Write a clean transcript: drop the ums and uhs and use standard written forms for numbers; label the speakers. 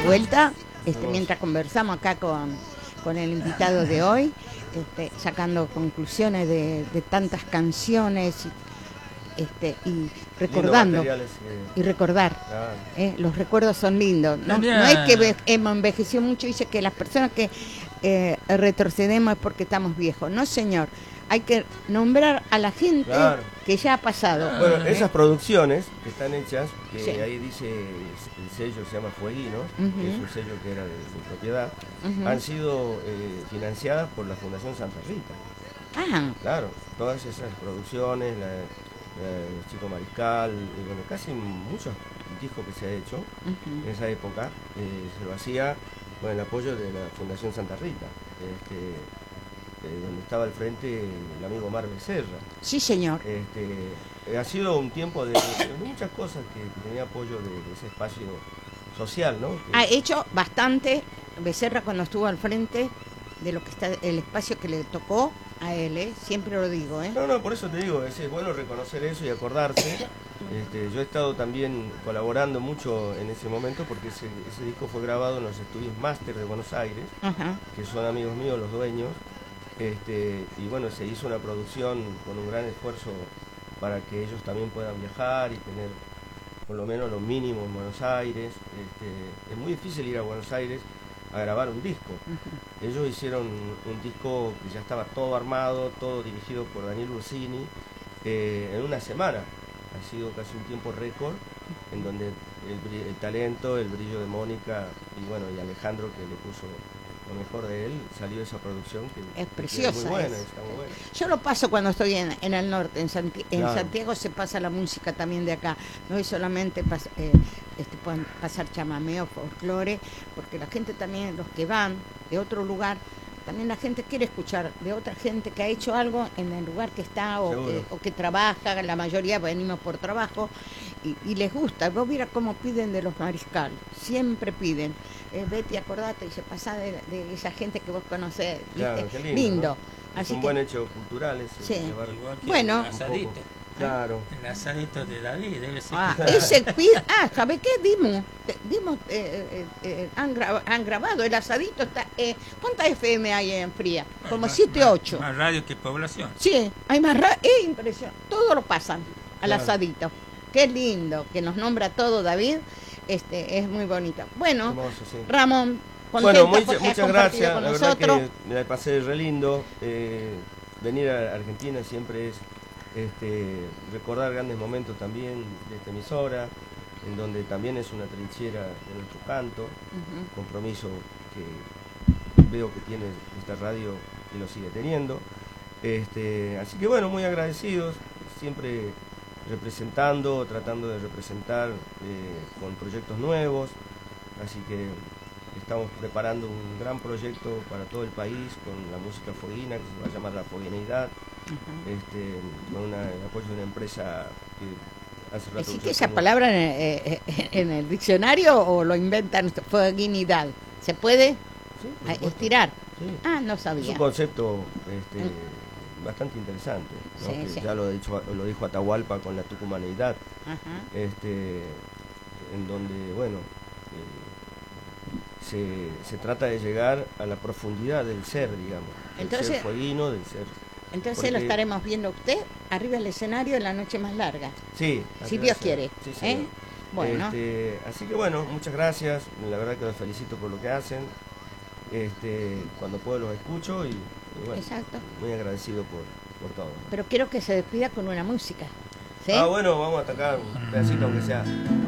Speaker 1: vuelta, mientras conversamos acá con el invitado de hoy, sacando conclusiones de tantas canciones y recordando y recordar. Claro. Los recuerdos son lindos. No es que hemos envejecido mucho, dice que las personas que retrocedemos es porque estamos viejos. No, señor. Hay que nombrar a la gente, claro, que ya ha pasado.
Speaker 2: Bueno, esas producciones que están hechas, que sí, ahí dice el sello se llama Fueguinos, que es un sello que era de su propiedad, han sido financiadas por la Fundación Santa Rita.
Speaker 1: Ah.
Speaker 2: Claro, todas esas producciones, el Chico Mariscal, bueno, casi muchos discos que se ha hecho en esa época, se lo hacía con el apoyo de la Fundación Santa Rita. Donde estaba al frente el amigo Omar Becerra.
Speaker 1: Sí, señor.
Speaker 2: Ha sido un tiempo de muchas cosas que tenía apoyo de ese espacio social, ¿no?
Speaker 1: Ha hecho bastante Becerra cuando estuvo al frente de lo que está el espacio que le tocó a él, siempre lo digo.
Speaker 2: No, por eso te digo, es bueno reconocer eso y acordarse. Yo he estado también colaborando mucho en ese momento porque ese disco fue grabado en los estudios Máster de Buenos Aires, que son amigos míos los dueños. Y bueno, se hizo una producción con un gran esfuerzo para que ellos también puedan viajar y tener por lo menos lo mínimo en Buenos Aires. Es muy difícil ir a Buenos Aires a grabar un disco. Ellos hicieron un disco que ya estaba todo armado, todo dirigido por Daniel Ursini, en una semana. Ha sido casi un tiempo récord, en donde el talento, el brillo de Mónica y Alejandro, que le puso lo mejor de él, salió esa producción que
Speaker 1: es preciosa,
Speaker 2: muy buena, está muy buena.
Speaker 1: Yo lo paso cuando estoy en el norte, en
Speaker 2: claro,
Speaker 1: Santiago se pasa la música también de acá, no es solamente pueden pasar chamamé o folclore, porque la gente también, los que van de otro lugar, también la gente quiere escuchar de otra gente que ha hecho algo en el lugar que está o que trabaja, la mayoría venimos por trabajo y les gusta. Vos mira cómo piden de los Mariscal, siempre piden. Betty, acordate, y se pasa de esa gente que vos conocés.
Speaker 2: Claro, qué
Speaker 1: lindo.
Speaker 2: ¿No? Es un buen hecho cultural ese.
Speaker 1: Sí.
Speaker 3: Bueno,
Speaker 2: claro.
Speaker 3: El asadito de David debe ser.
Speaker 1: ¿Sabés qué? Dimos han grabado el asadito. ¿Cuántas FM hay en Fría? Como 7 o 8.
Speaker 3: Más radio que población.
Speaker 1: Sí, hay más radio. Es impresionante. Todo lo pasan al asadito. Qué lindo, que nos nombra todo David. Es muy bonito. Bueno, hermoso, sí. Ramón,
Speaker 2: bueno, muchas gracias. La verdad que me la pasé re lindo. Venir a Argentina siempre es recordar grandes momentos también de esta emisora, en donde también es una trinchera de nuestro canto, compromiso que veo que tiene esta radio y lo sigue teniendo. Así que bueno, muy agradecidos, siempre representando, tratando de representar con proyectos nuevos, así que estamos preparando un gran proyecto para todo el país con la música foguina, que se va a llamar La Foguineidad, con el apoyo de una empresa que hace rato...
Speaker 1: ¿Existe esa palabra en el diccionario o lo inventan? Foguinidad, ¿se puede estirar?
Speaker 2: Sí.
Speaker 1: No sabía.
Speaker 2: Es un concepto bastante interesante, ¿no?
Speaker 1: Sí.
Speaker 2: Ya lo dijo Atahualpa con la tucumaneidad, en donde, bueno, se trata de llegar a la profundidad del ser, digamos, del ser fueguino, del ser...
Speaker 1: Entonces lo estaremos viendo a usted arriba del escenario en la noche más larga.
Speaker 2: Sí.
Speaker 1: Si Dios quiere.
Speaker 2: Sí, bueno. Así que bueno, muchas gracias, la verdad que los felicito por lo que hacen. Cuando puedo los escucho y bueno,
Speaker 1: exacto,
Speaker 2: muy agradecido por todo.
Speaker 1: Pero quiero que se despida con una música. ¿Sí?
Speaker 2: Bueno, vamos a atacar un pedacito aunque sea.